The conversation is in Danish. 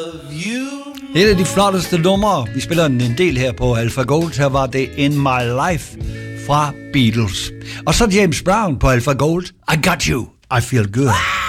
Et af de flotteste numre. Vi spiller en del her på Alpha Gold. Her var det In My Life fra Beatles. Og så James Brown på Alpha Gold. I Got You, I Feel Good.